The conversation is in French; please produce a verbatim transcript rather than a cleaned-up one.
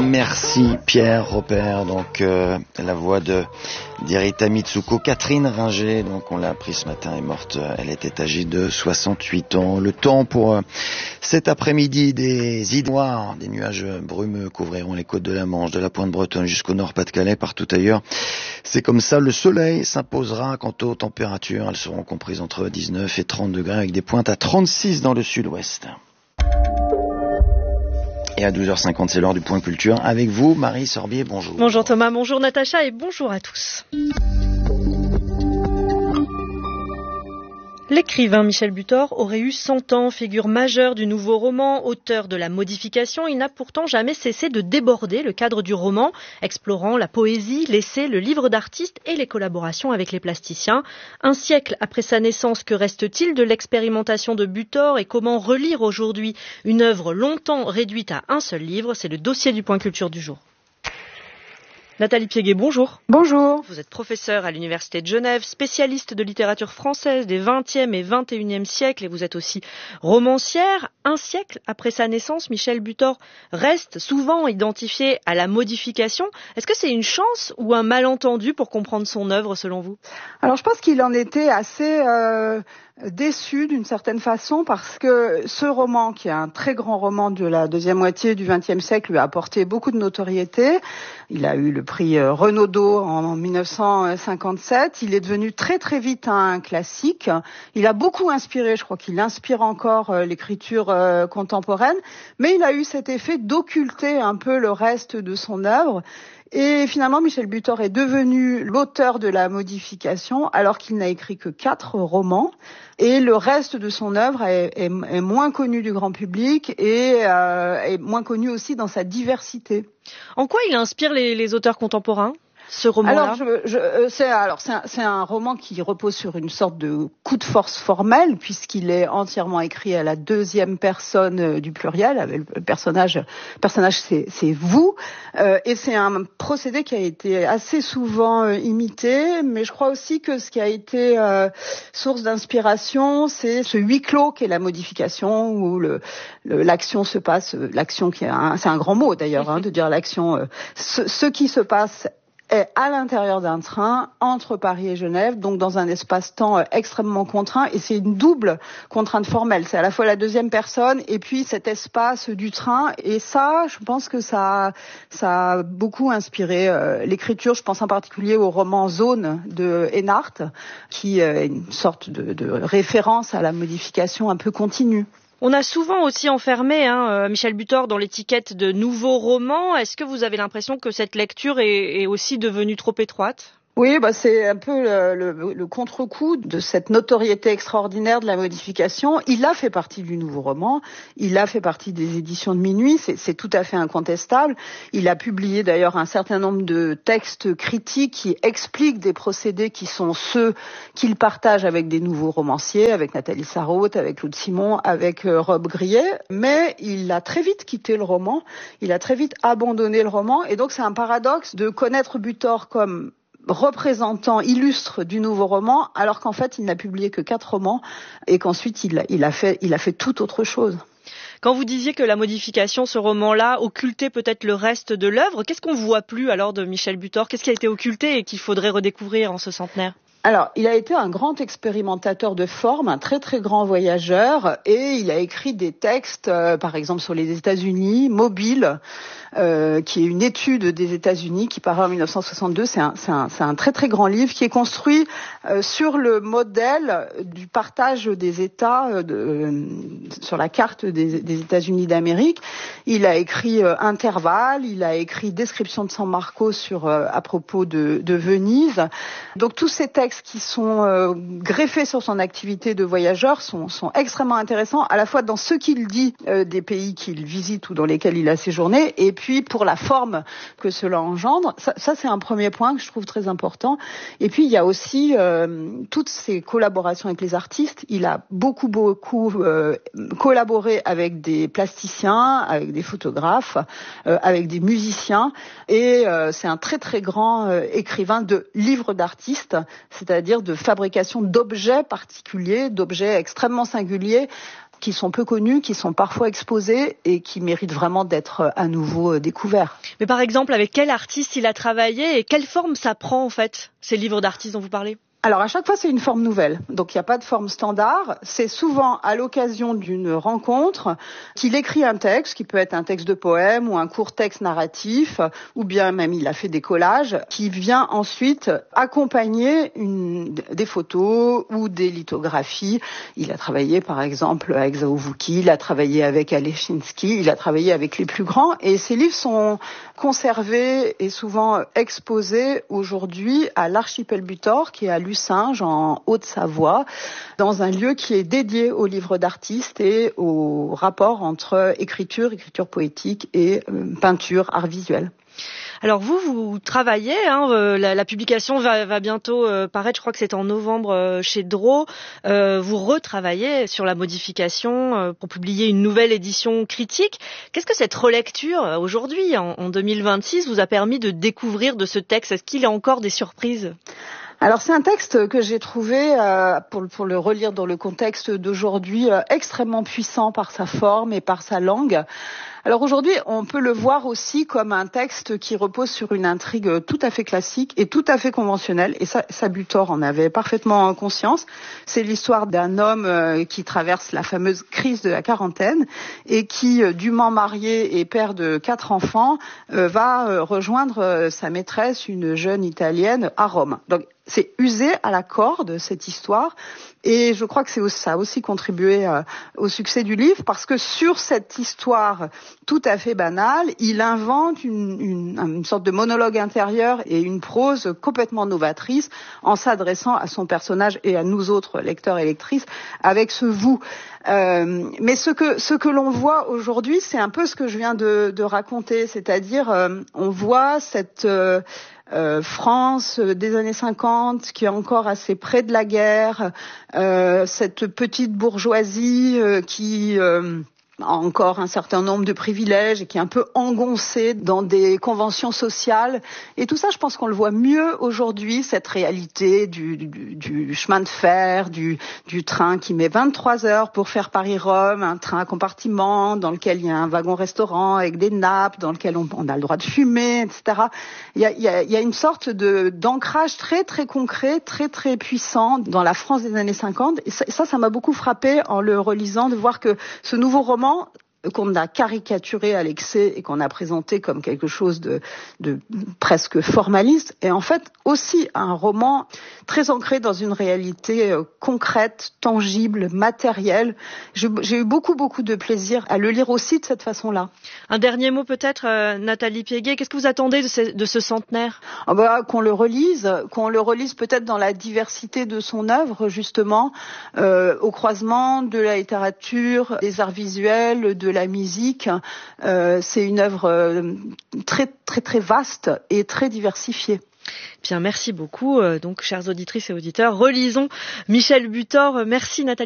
Merci Pierre Robert, donc euh, la voix de d'Erita Mitsuko. Catherine Ringer, donc on l'a appris ce matin, est morte. Elle était âgée de soixante-huit ans. Le temps pour euh, cet après-midi, des idées noires, des nuages brumeux couvriront les côtes de la Manche, de la Pointe Bretonne jusqu'au Nord-Pas-de-Calais, partout ailleurs. C'est comme ça, le soleil s'imposera. Quant aux températures, elles seront comprises entre dix-neuf et trente degrés avec des pointes à trente-six dans le sud-ouest. Et à douze heures cinquante, c'est l'heure du point culture. Avec vous, Marie Sorbier, bonjour. Bonjour Thomas, bonjour Natacha et bonjour à tous. L'écrivain Michel Butor aurait eu cent ans, figure majeure du nouveau roman, auteur de La Modification. Il n'a pourtant jamais cessé de déborder le cadre du roman, explorant la poésie, l'essai, le livre d'artiste et les collaborations avec les plasticiens. Un siècle après sa naissance, que reste-t-il de l'expérimentation de Butor et comment relire aujourd'hui une œuvre longtemps réduite à un seul livre? C'est le dossier du point culture du jour. Nathalie Piéguet, bonjour. Bonjour. Vous êtes professeure à l'Université de Genève, spécialiste de littérature française des vingtième et vingt et unième siècles et vous êtes aussi romancière. Un siècle après sa naissance, Michel Butor reste souvent identifié à la modification. Est-ce que c'est une chance ou un malentendu pour comprendre son œuvre selon vous? Alors je pense qu'il en était assez euh, déçu d'une certaine façon parce que ce roman, qui est un très grand roman de la deuxième moitié du vingtième siècle, lui a apporté beaucoup de notoriété. Il a eu le prix Renaudot en dix-neuf cent cinquante-sept. Il est devenu très très vite un classique. Il a beaucoup inspiré, je crois qu'il inspire encore l'écriture contemporaine, mais il a eu cet effet d'occulter un peu le reste de son œuvre. Et finalement, Michel Butor est devenu l'auteur de La Modification, alors qu'il n'a écrit que quatre romans. Et le reste de son œuvre est, est, est moins connu du grand public et euh, est moins connu aussi dans sa diversité. En quoi il inspire les, les auteurs contemporains ? Ce roman-là. Alors, je, je, c'est, alors c'est, un, c'est un roman qui repose sur une sorte de coup de force formel, puisqu'il est entièrement écrit à la deuxième personne du pluriel. Avec le personnage, le personnage c'est, c'est vous, euh, et c'est un procédé qui a été assez souvent euh, imité. Mais je crois aussi que ce qui a été euh, source d'inspiration, c'est ce huis clos qu'est la modification, où le, le, l'action se passe, l'action qui est un, c'est un grand mot d'ailleurs, hein, de dire l'action, euh, ce, ce qui se passe est à l'intérieur d'un train entre Paris et Genève, donc dans un espace-temps extrêmement contraint, et c'est une double contrainte formelle. C'est à la fois la deuxième personne et puis cet espace du train, et ça, je pense que ça, ça a beaucoup inspiré euh, l'écriture. Je pense en particulier au roman Zone de Hénart, qui est une sorte de, de référence à la modification un peu continue. On a souvent aussi enfermé hein, Michel Butor dans l'étiquette de nouveau roman. Est-ce que vous avez l'impression que cette lecture est, est aussi devenue trop étroite ? Oui, bah c'est un peu le, le, le contre-coup de cette notoriété extraordinaire de La Modification. Il a fait partie du nouveau roman, il a fait partie des éditions de Minuit, c'est, c'est tout à fait incontestable. Il a publié d'ailleurs un certain nombre de textes critiques qui expliquent des procédés qui sont ceux qu'il partage avec des nouveaux romanciers, avec Nathalie Sarraute, avec Claude Simon, avec euh, Rob Grillet. Mais il a très vite quitté le roman, il a très vite abandonné le roman, et donc c'est un paradoxe de connaître Butor comme représentant illustre du nouveau roman, alors qu'en fait il n'a publié que quatre romans et qu'ensuite il a, il a fait, il a fait tout autre chose. Quand vous disiez que La Modification, ce roman-là, occultait peut-être le reste de l'œuvre, qu'est-ce qu'on voit plus alors de Michel Butor ? Qu'est-ce qui a été occulté et qu'il faudrait redécouvrir en ce centenaire ? Alors, il a été un grand expérimentateur de forme, un très très grand voyageur, et il a écrit des textes, euh, par exemple sur les États-Unis, Mobile, euh, qui est une étude des États-Unis qui paraît en dix-neuf cent soixante-deux. C'est un, c'est un, c'est un très très grand livre qui est construit euh, sur le modèle du partage des États euh, de, euh, sur la carte des, des États-Unis d'Amérique. Il a écrit euh, Intervalle, il a écrit Description de San Marco sur euh, à propos de, de Venise. Donc tous ces textes qui sont euh, greffés sur son activité de voyageur sont, sont extrêmement intéressants, à la fois dans ce qu'il dit euh, des pays qu'il visite ou dans lesquels il a séjourné, et puis pour la forme que cela engendre. Ça, ça c'est un premier point que je trouve très important. Et puis il y a aussi euh, toutes ses collaborations avec les artistes. Il a beaucoup beaucoup euh, collaboré avec des plasticiens, avec des photographes, euh, avec des musiciens, et euh, c'est un très très grand euh, écrivain de livres d'artistes, c'est-à-dire de fabrication d'objets particuliers, d'objets extrêmement singuliers, qui sont peu connus, qui sont parfois exposés et qui méritent vraiment d'être à nouveau découverts. Mais par exemple, avec quel artiste il a travaillé et quelle forme ça prend en fait, ces livres d'artistes dont vous parlez ? Alors à chaque fois c'est une forme nouvelle, donc il n'y a pas de forme standard. C'est souvent à l'occasion d'une rencontre qu'il écrit un texte, qui peut être un texte de poème ou un court texte narratif, ou bien même il a fait des collages, qui vient ensuite accompagner une, des photos ou des lithographies. Il a travaillé par exemple avec Zauvuki, il a travaillé avec Alechinsky, il a travaillé avec les plus grands, et ces livres sont conservés et souvent exposés aujourd'hui à l'Archipel Butor, qui est à Lucinge, en Haute-Savoie, dans un lieu qui est dédié aux livres d'artistes et au rapport entre écriture, écriture poétique et euh, peinture, art visuel. Alors vous, vous travaillez, hein, euh, la, la publication va, va bientôt euh, paraître, je crois que c'est en novembre euh, chez Draw. Euh, vous retravaillez sur la modification euh, pour publier une nouvelle édition critique. Qu'est-ce que cette relecture euh, aujourd'hui, en, en deux mille vingt-six, vous a permis de découvrir de ce texte ? Est-ce qu'il y a encore des surprises ? Alors c'est un texte que j'ai trouvé, euh, pour, pour le relire dans le contexte d'aujourd'hui, euh, extrêmement puissant par sa forme et par sa langue. Alors aujourd'hui, on peut le voir aussi comme un texte qui repose sur une intrigue tout à fait classique et tout à fait conventionnelle, et ça, ça Butor en avait parfaitement conscience. C'est l'histoire d'un homme euh, qui traverse la fameuse crise de la quarantaine et qui, euh, dûment marié et père de quatre enfants, euh, va euh, rejoindre euh, sa maîtresse, une jeune italienne, à Rome. Donc c'est usé à la corde, cette histoire, et je crois que c'est, ça a aussi contribué euh, au succès du livre, parce que sur cette histoire tout à fait banale, il invente une, une, une sorte de monologue intérieur et une prose complètement novatrice en s'adressant à son personnage et à nous autres lecteurs et lectrices avec ce vous. Euh, mais ce que ce que l'on voit aujourd'hui, c'est un peu ce que je viens de, de raconter, c'est-à-dire euh, on voit cette euh, euh, France des années cinquante qui est encore assez près de la guerre, euh, cette petite bourgeoisie euh, qui euh, a encore un certain nombre de privilèges et qui est un peu engoncée dans des conventions sociales. Et tout ça, je pense qu'on le voit mieux aujourd'hui, cette réalité du, du, du chemin de fer, du, du train qui met vingt-trois heures pour faire Paris-Rome, un train à compartiment dans lequel il y a un wagon-restaurant avec des nappes, dans lequel on, on a le droit de fumer, et cetera. Il y a, il y a, il y a une sorte de, d'ancrage très très concret, très très puissant dans la France des années cinquante. Et ça, ça, ça m'a beaucoup frappé en le relisant, de voir que ce nouveau roman qu'on a caricaturé à l'excès et qu'on a présenté comme quelque chose de, de presque formaliste, est en fait aussi un roman très ancré dans une réalité euh, concrète, tangible, matérielle. Je, j'ai eu beaucoup, beaucoup de plaisir à le lire aussi de cette façon-là. Un dernier mot peut-être, euh, Nathalie Piéguet, qu'est-ce que vous attendez de ce, de ce centenaire ? Ah bah, qu'on le relise, qu'on le relise peut-être dans la diversité de son œuvre, justement, euh, au croisement de la littérature, des arts visuels, de la musique. Euh, c'est une œuvre euh, très très très vaste et très diversifiée. Bien, merci beaucoup. Euh, donc, chères auditrices et auditeurs, relisons Michel Butor. Merci Nathalie.